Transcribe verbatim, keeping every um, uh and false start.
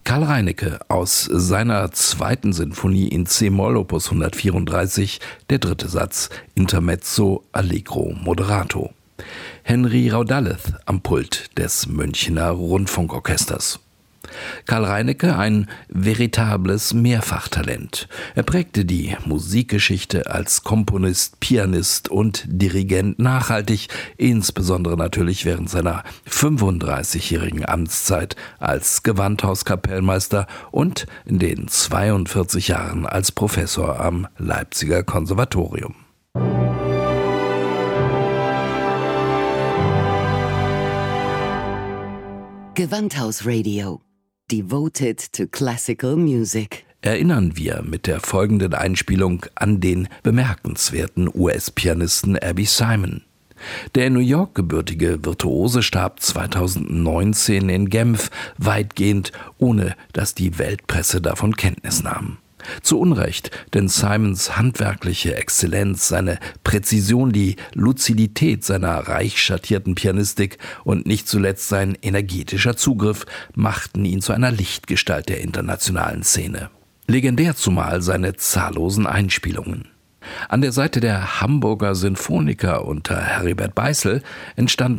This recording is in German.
Karl Reinecke aus seiner zweiten Sinfonie in C-Moll Opus hundertvierunddreißig, der dritte Satz, Intermezzo Allegro Moderato. Henry Raudalleth am Pult des Münchener Rundfunkorchesters. Karl Reinecke, ein veritables Mehrfachtalent. Er prägte die Musikgeschichte als Komponist, Pianist und Dirigent nachhaltig, insbesondere natürlich während seiner fünfunddreißigjährigen Amtszeit als Gewandhauskapellmeister und in den zweiundvierzig Jahren als Professor am Leipziger Konservatorium. Gewandhaus-Radio. Devoted to classical music. Erinnern wir mit der folgenden Einspielung an den bemerkenswerten U S-Pianisten Abby Simon. Der in New York gebürtige Virtuose starb zweitausendneunzehn in Genf, weitgehend ohne dass die Weltpresse davon Kenntnis nahm. Zu Unrecht, denn Simons handwerkliche Exzellenz, seine Präzision, die Luzidität seiner reich schattierten Pianistik und nicht zuletzt sein energetischer Zugriff machten ihn zu einer Lichtgestalt der internationalen Szene. Legendär zumal seine zahllosen Einspielungen. An der Seite der Hamburger Sinfoniker unter Heribert Beißel entstand